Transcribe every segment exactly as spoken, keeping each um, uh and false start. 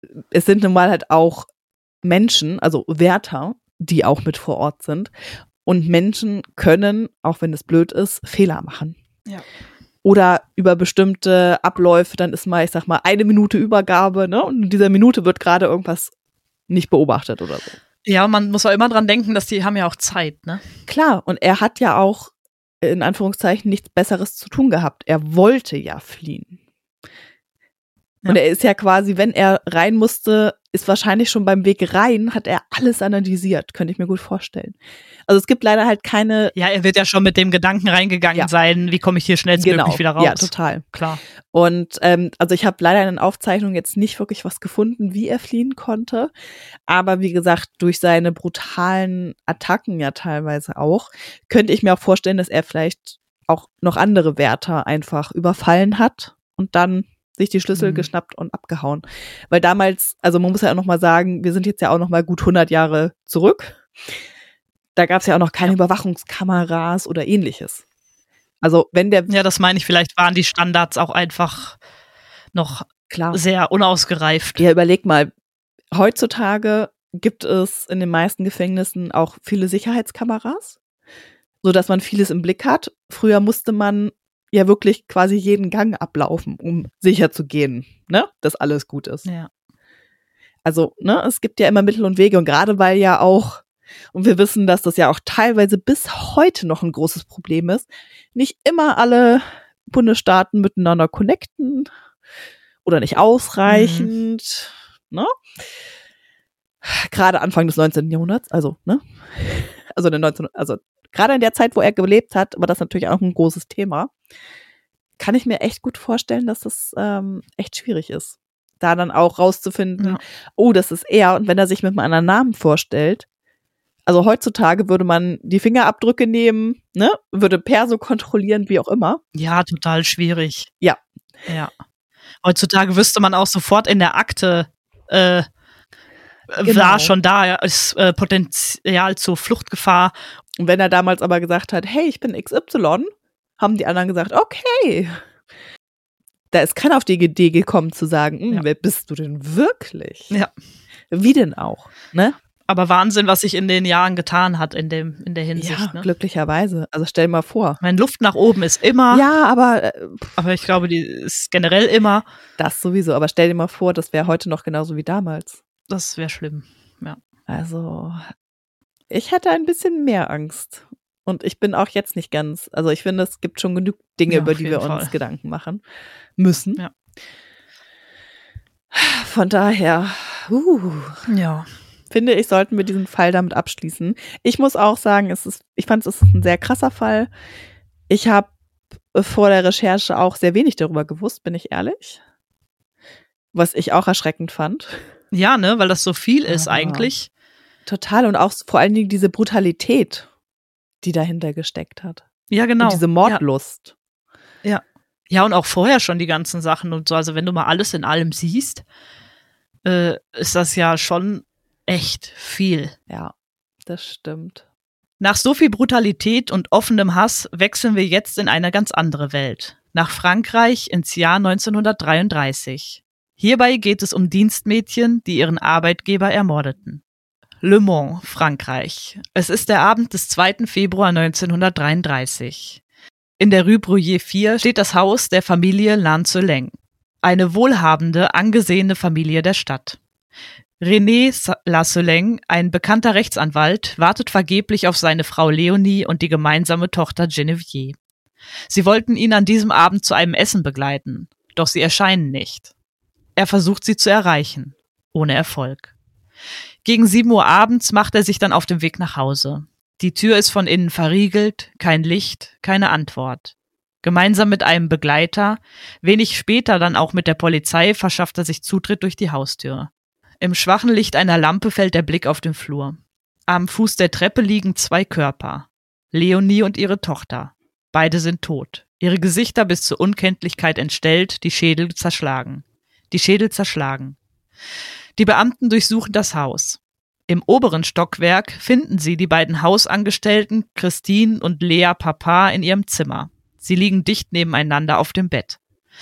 es sind nun mal halt auch Menschen, also Wärter, die auch mit vor Ort sind. Und Menschen können, auch wenn es blöd ist, Fehler machen. Ja. Oder über bestimmte Abläufe, dann ist mal, ich sag mal, eine Minute Übergabe, ne? Und in dieser Minute wird gerade irgendwas nicht beobachtet oder so. Ja, man muss auch immer dran denken, dass die haben ja auch Zeit, ne? Klar, und er hat ja auch, in Anführungszeichen, nichts Besseres zu tun gehabt. Er wollte ja fliehen. Und Ja. er ist ja quasi, wenn er rein musste, ist wahrscheinlich schon beim Weg rein, hat er alles analysiert, könnte ich mir gut vorstellen. Also es gibt leider halt keine. Ja, er wird ja schon mit dem Gedanken reingegangen Ja. sein, wie komme ich hier schnellstmöglich Genau. wieder raus. Ja, total. Klar. Und ähm, also ich habe leider in den Aufzeichnungen jetzt nicht wirklich was gefunden, wie er fliehen konnte. Aber wie gesagt, durch seine brutalen Attacken ja teilweise auch, könnte ich mir auch vorstellen, dass er vielleicht auch noch andere Wärter einfach überfallen hat und dann sich die Schlüssel Mhm. geschnappt und abgehauen. Weil damals, also man muss ja auch noch mal sagen, wir sind jetzt ja auch noch mal gut hundert Jahre zurück. Da gab es ja auch noch keine Ja. Überwachungskameras oder ähnliches. Also wenn der, Ja, das meine ich, vielleicht waren die Standards auch einfach noch klar, sehr unausgereift. ja, überleg mal, heutzutage gibt es in den meisten Gefängnissen auch viele Sicherheitskameras, sodass man vieles im Blick hat. Früher musste man ja wirklich quasi jeden Gang ablaufen, um sicher zu gehen, ne, dass alles gut ist. Ja. Also, ne, es gibt ja immer Mittel und Wege und gerade weil ja auch, und wir wissen, dass das ja auch teilweise bis heute noch ein großes Problem ist, nicht immer alle Bundesstaaten miteinander connecten oder nicht ausreichend, mhm. ne? Gerade Anfang des neunzehnten. Jahrhunderts, also, ne? Also, der neunzehn, also gerade in der Zeit, wo er gelebt hat, war das natürlich auch ein großes Thema. Kann ich mir echt gut vorstellen, dass das ähm, echt schwierig ist, da dann auch rauszufinden, Ja. oh, das ist er. Und wenn er sich mit einem anderen Namen vorstellt, also heutzutage würde man die Fingerabdrücke nehmen, ne, würde Perso kontrollieren, wie auch immer. Ja, total schwierig. Ja. Ja. Heutzutage wüsste man auch sofort in der Akte, äh, Genau. war schon da, ist äh, Potenzial zur Fluchtgefahr. Und wenn er damals aber gesagt hat, hey, ich bin X Y, haben die anderen gesagt, okay. Da ist keiner auf die Idee gekommen zu sagen, Ja. wer bist du denn wirklich? Ja. Wie denn auch, ne? Aber Wahnsinn, was sich in den Jahren getan hat in dem in der Hinsicht. Ja, ne? glücklicherweise. Also stell dir mal vor. Meine Luft nach oben ist immer. Ja, aber äh, Aber ich glaube, die ist generell immer. das sowieso. Aber stell dir mal vor, das wäre heute noch genauso wie damals. Das wäre schlimm. Ja. Also ich hätte ein bisschen mehr Angst. Und ich bin auch jetzt nicht ganz, also ich finde, es gibt schon genug Dinge, Ja, über auf die jeden wir uns Fall. Gedanken machen müssen. Ja. Von daher, uh, Ja. finde ich, sollten wir diesen Fall damit abschließen. Ich muss auch sagen, es ist, ich fand es ist ein sehr krasser Fall. Ich habe vor der Recherche auch sehr wenig darüber gewusst, bin ich ehrlich. Was ich auch erschreckend fand. Ja, ne, weil das so viel ist Aber eigentlich. Total und auch vor allen Dingen diese Brutalität, die dahinter gesteckt hat. Ja, genau. Und diese Mordlust. Ja. Ja, und auch vorher schon die ganzen Sachen und so. Also wenn du mal alles in allem siehst, äh, ist das ja schon echt viel. Ja, das stimmt. Nach so viel Brutalität und offenem Hass wechseln wir jetzt in eine ganz andere Welt. Nach Frankreich ins Jahr neunzehnhundertdreiunddreißig. Hierbei geht es um Dienstmädchen, die ihren Arbeitgeber ermordeten. Le Mans, Frankreich. Es ist der Abend des zweiten Februar neunzehnhundertdreiunddreißig. In der Rue Bruyère vier steht das Haus der Familie Lanceleng. Eine wohlhabende, angesehene Familie der Stadt. René Lanceleng, ein bekannter Rechtsanwalt, wartet vergeblich auf seine Frau Leonie und die gemeinsame Tochter Genevieve. Sie wollten ihn an diesem Abend zu einem Essen begleiten, doch sie erscheinen nicht. Er versucht sie zu erreichen, ohne Erfolg. Gegen sieben Uhr abends macht er sich dann auf den Weg nach Hause. Die Tür ist von innen verriegelt, kein Licht, keine Antwort. Gemeinsam mit einem Begleiter, wenig später dann auch mit der Polizei, verschafft er sich Zutritt durch die Haustür. Im schwachen Licht einer Lampe fällt der Blick auf den Flur. Am Fuß der Treppe liegen zwei Körper. Leonie und ihre Tochter. Beide sind tot. Ihre Gesichter bis zur Unkenntlichkeit entstellt, die Schädel zerschlagen. Die Schädel zerschlagen. Die Beamten durchsuchen das Haus. Im oberen Stockwerk finden sie die beiden Hausangestellten Christine und Lea Papa in ihrem Zimmer. Sie liegen dicht nebeneinander auf dem Bett.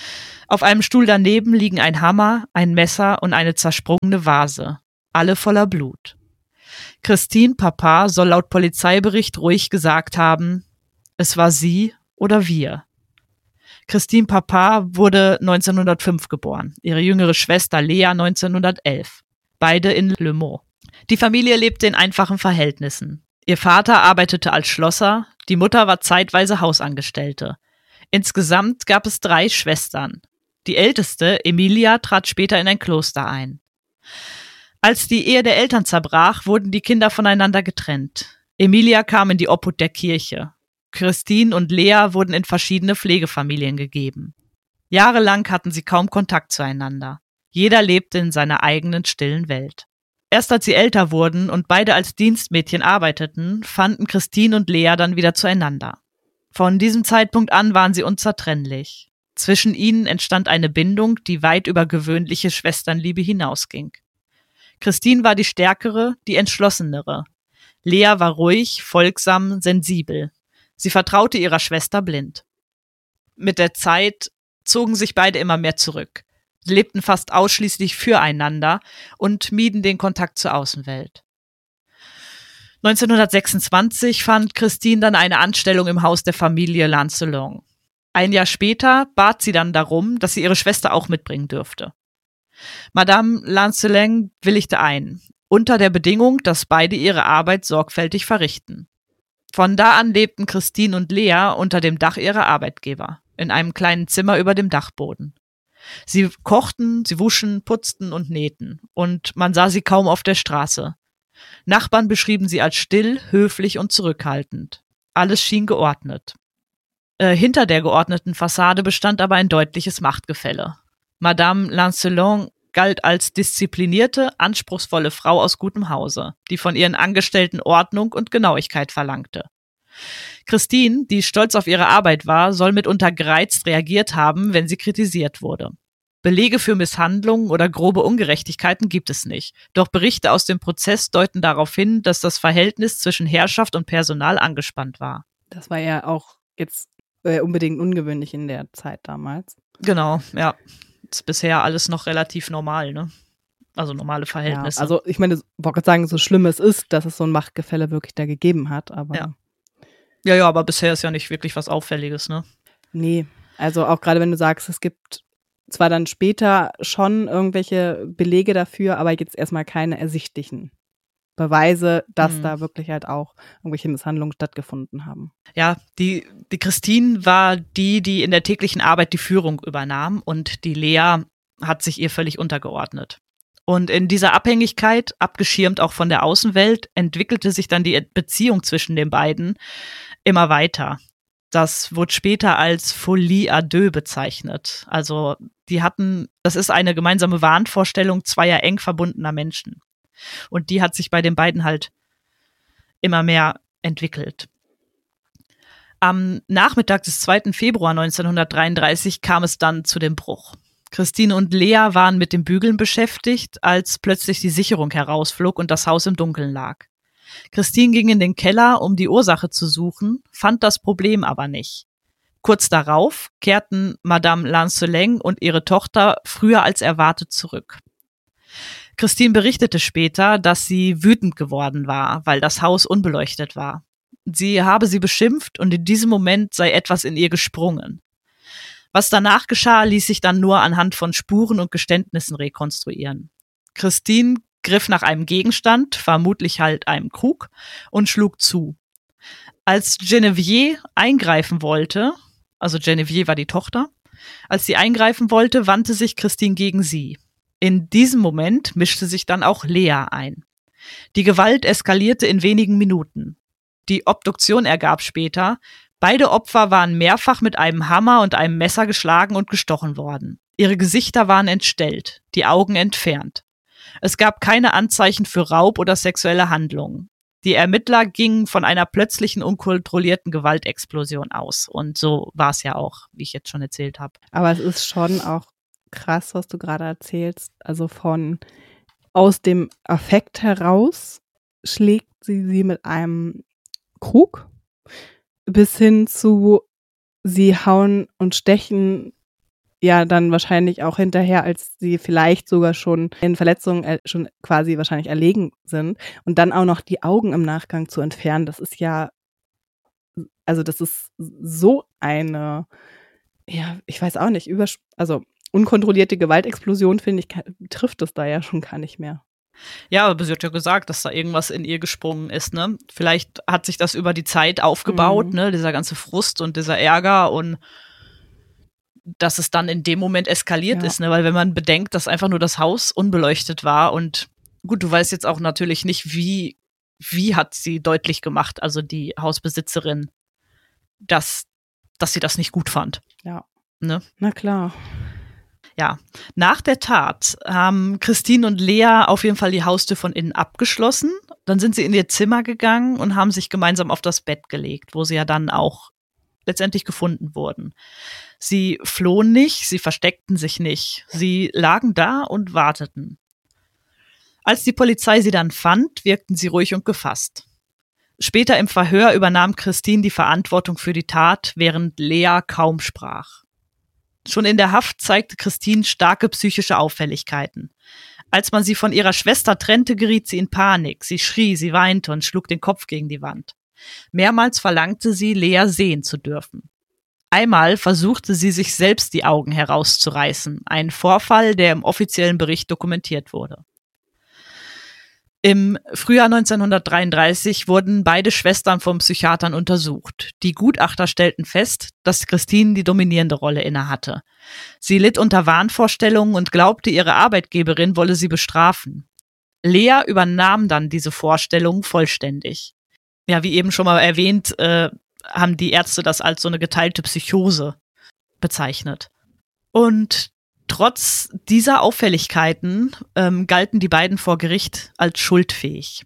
Auf einem Stuhl daneben liegen ein Hammer, ein Messer und eine zersprungene Vase, alle voller Blut. Christine Papa soll laut Polizeibericht ruhig gesagt haben, es war sie oder wir. Christine Papa wurde neunzehnhundertfünf geboren, ihre jüngere Schwester Lea neunzehnhundertelf, beide in Le Mans. Die Familie lebte in einfachen Verhältnissen. Ihr Vater arbeitete als Schlosser, die Mutter war zeitweise Hausangestellte. Insgesamt gab es drei Schwestern. Die älteste, Emilia, trat später in ein Kloster ein. Als die Ehe der Eltern zerbrach, wurden die Kinder voneinander getrennt. Emilia kam in die Obhut der Kirche. Christine und Lea wurden in verschiedene Pflegefamilien gegeben. Jahrelang hatten sie kaum Kontakt zueinander. Jeder lebte in seiner eigenen stillen Welt. Erst als sie älter wurden und beide als Dienstmädchen arbeiteten, fanden Christine und Lea dann wieder zueinander. Von diesem Zeitpunkt an waren sie unzertrennlich. Zwischen ihnen entstand eine Bindung, die weit über gewöhnliche Schwesternliebe hinausging. Christine war die stärkere, die entschlossenere. Lea war ruhig, folgsam, sensibel. Sie vertraute ihrer Schwester blind. Mit der Zeit zogen sich beide immer mehr zurück. Sie lebten fast ausschließlich füreinander und mieden den Kontakt zur Außenwelt. neunzehnhundertsechsundzwanzig fand Christine dann eine Anstellung im Haus der Familie Lancelot. Ein Jahr später bat sie dann darum, dass sie ihre Schwester auch mitbringen dürfte. Madame Lancelot willigte ein, unter der Bedingung, dass beide ihre Arbeit sorgfältig verrichten. Von da an lebten Christine und Lea unter dem Dach ihrer Arbeitgeber, in einem kleinen Zimmer über dem Dachboden. Sie kochten, sie wuschen, putzten und nähten, und man sah sie kaum auf der Straße. Nachbarn beschrieben sie als still, höflich und zurückhaltend. Alles schien geordnet. Äh, hinter der geordneten Fassade bestand aber ein deutliches Machtgefälle. Madame Lancelot galt als disziplinierte, anspruchsvolle Frau aus gutem Hause, die von ihren Angestellten Ordnung und Genauigkeit verlangte. Christine, die stolz auf ihre Arbeit war, soll mitunter gereizt reagiert haben, wenn sie kritisiert wurde. Belege für Misshandlungen oder grobe Ungerechtigkeiten gibt es nicht, doch Berichte aus dem Prozess deuten darauf hin, dass das Verhältnis zwischen Herrschaft und Personal angespannt war. Das war ja auch jetzt äh, unbedingt ungewöhnlich in der Zeit damals. Genau, ja. Ist bisher alles noch relativ normal, ne? Also normale Verhältnisse. Ja, also ich meine, ich wollte gerade sagen, so schlimm es ist, dass es so ein Machtgefälle wirklich da gegeben hat, aber ja. Ja, ja, aber bisher ist ja nicht wirklich was Auffälliges, ne? Nee, also auch gerade wenn du sagst, es gibt zwar dann später schon irgendwelche Belege dafür, aber jetzt erstmal keine ersichtlichen Beweise, dass hm. da wirklich halt auch irgendwelche Misshandlungen stattgefunden haben. Ja, die, die Christine war die, die in der täglichen Arbeit die Führung übernahm, und die Lea hat sich ihr völlig untergeordnet. Und in dieser Abhängigkeit, abgeschirmt auch von der Außenwelt, entwickelte sich dann die Beziehung zwischen den beiden immer weiter. Das wurde später als Folie à deux bezeichnet. Also die hatten, das ist eine gemeinsame Wahnvorstellung zweier eng verbundener Menschen. Und die hat sich bei den beiden halt immer mehr entwickelt. Am Nachmittag des zweiten Februar neunzehnhundertdreiunddreißig kam es dann zu dem Bruch. Christine und Lea waren mit dem Bügeln beschäftigt, als plötzlich die Sicherung herausflog und das Haus im Dunkeln lag. Christine ging in den Keller, um die Ursache zu suchen, fand das Problem aber nicht. Kurz darauf kehrten Madame Lancelot und ihre Tochter früher als erwartet zurück. Christine berichtete später, dass sie wütend geworden war, weil das Haus unbeleuchtet war. Sie habe sie beschimpft und in diesem Moment sei etwas in ihr gesprungen. Was danach geschah, ließ sich dann nur anhand von Spuren und Geständnissen rekonstruieren. Christine griff nach einem Gegenstand, vermutlich halt einem Krug, und schlug zu. Als Genevieve eingreifen wollte, also Genevieve war die Tochter, als sie eingreifen wollte, wandte sich Christine gegen sie. In diesem Moment mischte sich dann auch Lea ein. Die Gewalt eskalierte in wenigen Minuten. Die Obduktion ergab später, beide Opfer waren mehrfach mit einem Hammer und einem Messer geschlagen und gestochen worden. Ihre Gesichter waren entstellt, die Augen entfernt. Es gab keine Anzeichen für Raub oder sexuelle Handlungen. Die Ermittler gingen von einer plötzlichen, unkontrollierten Gewaltexplosion aus. Und so war es ja auch, wie ich jetzt schon erzählt habe. Aber es ist schon auch krass, was du gerade erzählst. Also von aus dem Affekt heraus schlägt sie sie mit einem Krug bis hin zu sie hauen und stechen ja dann wahrscheinlich auch hinterher, als sie vielleicht sogar schon in Verletzungen äh, schon quasi wahrscheinlich erlegen sind und dann auch noch die Augen im Nachgang zu entfernen, das ist ja, also das ist so eine, ja, ich weiß auch nicht, übers- also unkontrollierte Gewaltexplosion, finde ich, kann, trifft es da ja schon gar nicht mehr. Ja, aber sie hat ja gesagt, dass da irgendwas in ihr gesprungen ist, ne? Vielleicht hat sich das über die Zeit aufgebaut, Mhm. ne? Dieser ganze Frust und dieser Ärger und dass es dann in dem Moment eskaliert Ja. ist, ne? Weil wenn man bedenkt, dass einfach nur das Haus unbeleuchtet war und gut, du weißt jetzt auch natürlich nicht, wie, wie hat sie deutlich gemacht, also die Hausbesitzerin, dass, dass sie das nicht gut fand. Ja. Ne? Na klar. Ja, nach der Tat haben Christine und Lea auf jeden Fall die Haustür von innen abgeschlossen. Dann sind sie in ihr Zimmer gegangen und haben sich gemeinsam auf das Bett gelegt, wo sie ja dann auch letztendlich gefunden wurden. Sie flohen nicht, sie versteckten sich nicht. Sie lagen da und warteten. Als die Polizei sie dann fand, wirkten sie ruhig und gefasst. Später im Verhör übernahm Christine die Verantwortung für die Tat, während Lea kaum sprach. Schon in der Haft zeigte Christine starke psychische Auffälligkeiten. Als man sie von ihrer Schwester trennte, geriet sie in Panik. Sie schrie, sie weinte und schlug den Kopf gegen die Wand. Mehrmals verlangte sie, Lea sehen zu dürfen. Einmal versuchte sie, sich selbst die Augen herauszureißen, ein Vorfall, der im offiziellen Bericht dokumentiert wurde. Im Frühjahr neunzehnhundertdreiunddreißig wurden beide Schwestern von Psychiatern untersucht. Die Gutachter stellten fest, dass Christine die dominierende Rolle innehatte. Sie litt unter Wahnvorstellungen und glaubte, ihre Arbeitgeberin wolle sie bestrafen. Lea übernahm dann diese Vorstellungen vollständig. Ja, wie eben schon mal erwähnt, äh, haben die Ärzte das als so eine geteilte Psychose bezeichnet. Und trotz dieser Auffälligkeiten ähm, galten die beiden vor Gericht als schuldfähig.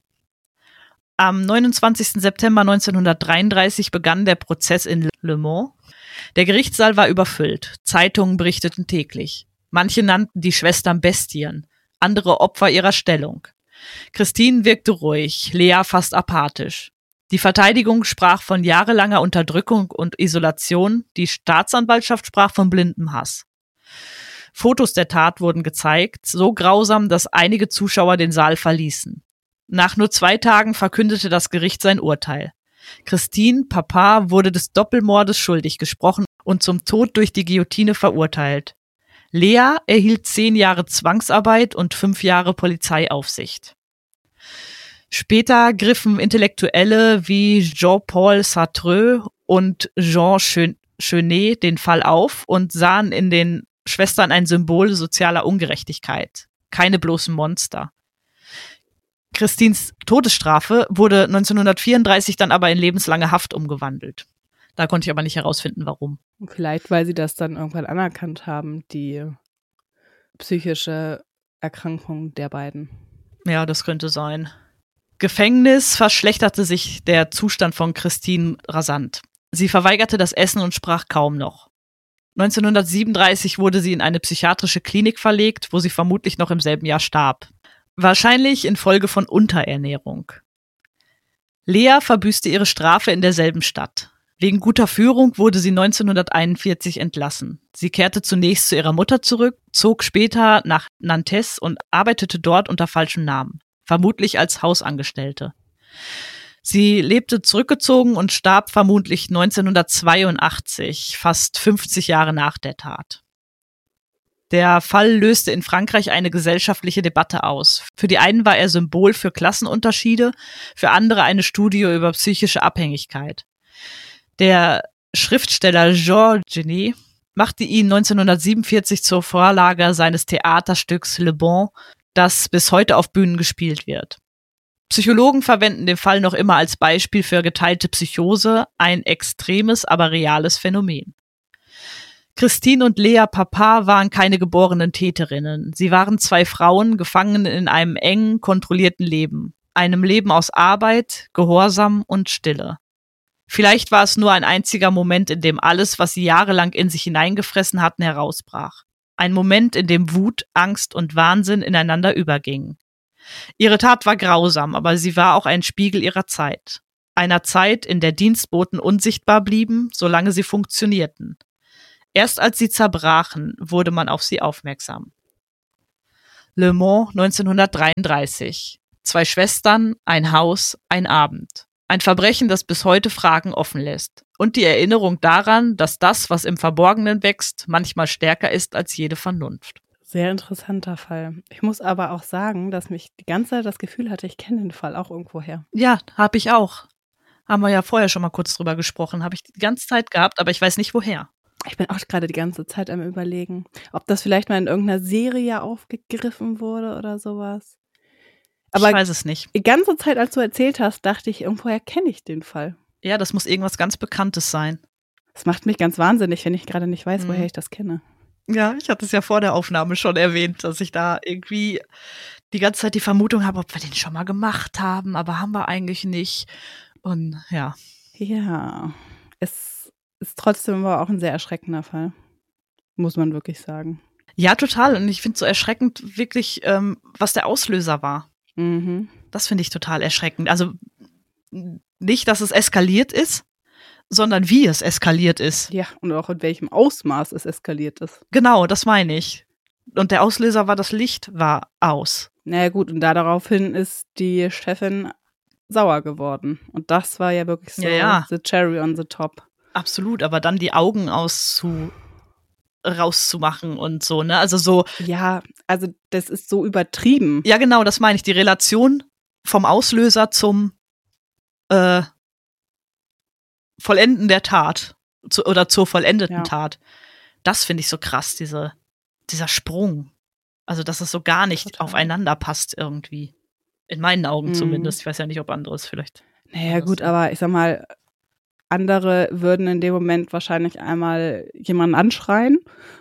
Am neunundzwanzigsten September neunzehnhundertdreiunddreißig begann der Prozess in Le Mans. Der Gerichtssaal war überfüllt. Zeitungen berichteten täglich. Manche nannten die Schwestern Bestien, andere Opfer ihrer Stellung. Christine wirkte ruhig, Lea fast apathisch. Die Verteidigung sprach von jahrelanger Unterdrückung und Isolation, die Staatsanwaltschaft sprach von blindem Hass. Fotos der Tat wurden gezeigt, so grausam, dass einige Zuschauer den Saal verließen. Nach nur zwei Tagen verkündete das Gericht sein Urteil. Christine Papin wurde des Doppelmordes schuldig gesprochen und zum Tod durch die Guillotine verurteilt. Lea erhielt zehn Jahre Zwangsarbeit und fünf Jahre Polizeiaufsicht. Später griffen Intellektuelle wie Jean-Paul Sartre und Jean Genet den Fall auf und sahen in den Schwestern ein Symbol sozialer Ungerechtigkeit, keine bloßen Monster. Christines Todesstrafe wurde neunzehnhundertvierunddreißig dann aber in lebenslange Haft umgewandelt. Da konnte ich aber nicht herausfinden, warum. Vielleicht, weil sie das dann irgendwann anerkannt haben, die psychische Erkrankung der beiden. Ja, das könnte sein. Gefängnis verschlechterte sich der Zustand von Christine rasant. Sie verweigerte das Essen und sprach kaum noch. neunzehnhundertsiebenunddreißig wurde sie in eine psychiatrische Klinik verlegt, wo sie vermutlich noch im selben Jahr starb. Wahrscheinlich infolge von Unterernährung. Lea verbüßte ihre Strafe in derselben Stadt. Wegen guter Führung wurde sie neunzehnhunderteinundvierzig entlassen. Sie kehrte zunächst zu ihrer Mutter zurück, zog später nach Nantes und arbeitete dort unter falschem Namen, vermutlich als Hausangestellte. Sie lebte zurückgezogen und starb vermutlich neunzehnhundertzweiundachtzig, fast fünfzig Jahre nach der Tat. Der Fall löste in Frankreich eine gesellschaftliche Debatte aus. Für die einen war er Symbol für Klassenunterschiede, für andere eine Studie über psychische Abhängigkeit. Der Schriftsteller Jean Genet machte ihn neunzehnhundertsiebenundvierzig zur Vorlage seines Theaterstücks Le Bon, das bis heute auf Bühnen gespielt wird. Psychologen verwenden den Fall noch immer als Beispiel für geteilte Psychose, ein extremes, aber reales Phänomen. Christine und Lea Papin waren keine geborenen Täterinnen. Sie waren zwei Frauen, gefangen in einem engen, kontrollierten Leben. Einem Leben aus Arbeit, Gehorsam und Stille. Vielleicht war es nur ein einziger Moment, in dem alles, was sie jahrelang in sich hineingefressen hatten, herausbrach. Ein Moment, in dem Wut, Angst und Wahnsinn ineinander übergingen. Ihre Tat war grausam, aber sie war auch ein Spiegel ihrer Zeit. Einer Zeit, in der Dienstboten unsichtbar blieben, solange sie funktionierten. Erst als sie zerbrachen, wurde man auf sie aufmerksam. Le Mans neunzehnhundertdreiunddreißig. Zwei Schwestern, ein Haus, ein Abend. Ein Verbrechen, das bis heute Fragen offen lässt. Und die Erinnerung daran, dass das, was im Verborgenen wächst, manchmal stärker ist als jede Vernunft. Sehr interessanter Fall. Ich muss aber auch sagen, dass mich die ganze Zeit das Gefühl hatte, ich kenne den Fall auch irgendwoher. Ja, habe ich auch. Haben wir ja vorher schon mal kurz drüber gesprochen. Habe ich die ganze Zeit gehabt, aber ich weiß nicht woher. Ich bin auch gerade die ganze Zeit am Überlegen, ob das vielleicht mal in irgendeiner Serie aufgegriffen wurde oder sowas. Aber ich weiß es nicht. Die ganze Zeit, als du erzählt hast, dachte ich, irgendwoher kenne ich den Fall. Ja, das muss irgendwas ganz Bekanntes sein. Das macht mich ganz wahnsinnig, wenn ich gerade nicht weiß, Mhm. woher ich das kenne. Ja, ich hatte es ja vor der Aufnahme schon erwähnt, dass ich da irgendwie die ganze Zeit die Vermutung habe, ob wir den schon mal gemacht haben, aber haben wir eigentlich nicht. Und ja. Ja, es ist trotzdem aber auch ein sehr erschreckender Fall. Muss man wirklich sagen. Ja, total. Und ich finde es so erschreckend wirklich, ähm, was der Auslöser war. Mhm. Das finde ich total erschreckend. Also nicht, dass es eskaliert ist, sondern wie es eskaliert ist. Ja, und auch in welchem Ausmaß es eskaliert ist. Genau, das meine ich. Und der Auslöser war, das Licht war aus. Naja gut, und da daraufhin ist die Chefin sauer geworden. Und das war ja wirklich so Ja, ja. the cherry on the top. Absolut, aber dann die Augen auszu rauszumachen und so, ne? Also so. Ja, also das ist so übertrieben. Ja, genau, das meine ich. Die Relation vom Auslöser zum äh, Vollenden der Tat zu, oder zur vollendeten Ja. Tat. Das finde ich so krass, diese, dieser Sprung. Also, dass es so gar nicht Total. aufeinander passt irgendwie. In meinen Augen Mhm. zumindest. Ich weiß ja nicht, ob anderes vielleicht. Naja gut, aber ich sag mal, andere würden in dem Moment wahrscheinlich einmal jemanden anschreien,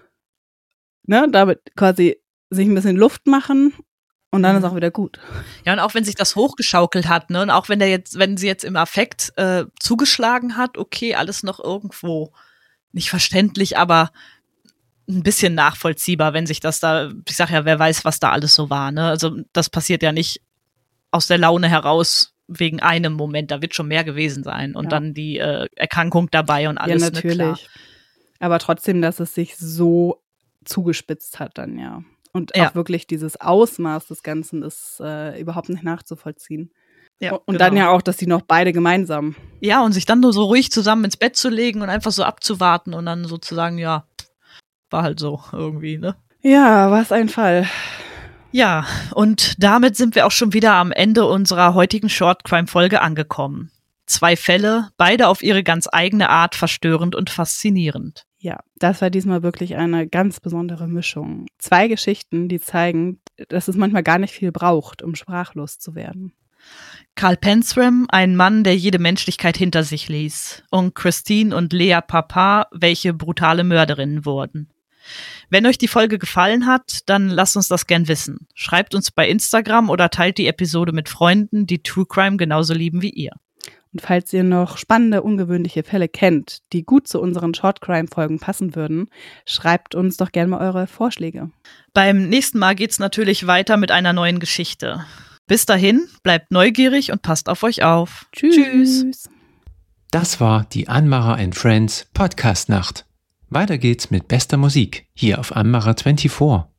ne, damit quasi sich ein bisschen Luft machen und dann Mhm. ist auch wieder gut. Ja, und auch wenn sich das hochgeschaukelt hat, ne, und auch wenn der jetzt, wenn sie jetzt im Affekt äh, zugeschlagen hat, okay, alles noch irgendwo nicht verständlich, aber ein bisschen nachvollziehbar, wenn sich das da, ich sag ja, wer weiß, was da alles so war, ne? Also das passiert ja nicht aus der Laune heraus wegen einem Moment, da wird schon mehr gewesen sein und Ja. dann die äh, Erkrankung dabei und alles, ja, ne, klar. natürlich. Aber trotzdem, dass es sich so zugespitzt hat dann, ja. Und Ja. auch wirklich dieses Ausmaß des Ganzen ist äh, überhaupt nicht nachzuvollziehen. Ja, und genau. dann ja auch, dass die noch beide gemeinsam. Ja, und sich dann nur so ruhig zusammen ins Bett zu legen und einfach so abzuwarten und dann sozusagen, ja, war halt so irgendwie, ne? Ja, was ein Fall. Ja, und damit sind wir auch schon wieder am Ende unserer heutigen Short-Crime-Folge angekommen. Zwei Fälle, beide auf ihre ganz eigene Art verstörend und faszinierend. Ja, das war diesmal wirklich eine ganz besondere Mischung. Zwei Geschichten, die zeigen, dass es manchmal gar nicht viel braucht, um sprachlos zu werden. Carl Pensram, ein Mann, der jede Menschlichkeit hinter sich ließ. Und Christine und Lea Papa, welche brutale Mörderinnen wurden. Wenn euch die Folge gefallen hat, dann lasst uns das gern wissen. Schreibt uns bei Instagram oder teilt die Episode mit Freunden, die True Crime genauso lieben wie ihr. Und falls ihr noch spannende, ungewöhnliche Fälle kennt, die gut zu unseren Short-Crime-Folgen passen würden, schreibt uns doch gerne mal eure Vorschläge. Beim nächsten Mal geht's natürlich weiter mit einer neuen Geschichte. Bis dahin, bleibt neugierig und passt auf euch auf. Tschüss. Tschüss. Das war die Anmacher and Friends Podcast Nacht. Weiter geht's mit bester Musik hier auf Anmacher vierundzwanzig.